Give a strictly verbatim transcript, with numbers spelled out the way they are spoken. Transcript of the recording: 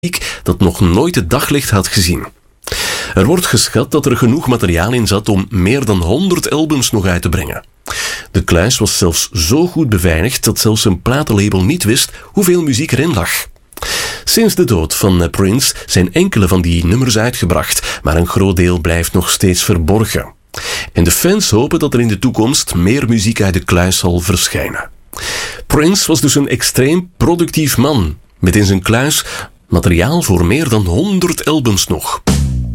dat nog nooit het daglicht had gezien. Er wordt geschat dat er genoeg materiaal in zat om meer dan honderd albums nog uit te brengen. De kluis was zelfs zo goed beveiligd dat zelfs een platenlabel niet wist hoeveel muziek erin lag. Sinds de dood van Prince zijn enkele van die nummers uitgebracht, maar een groot deel blijft nog steeds verborgen. En de fans hopen dat er in de toekomst meer muziek uit de kluis zal verschijnen. Prince was dus een extreem productief man, met in zijn kluis materiaal voor meer dan honderd albums nog.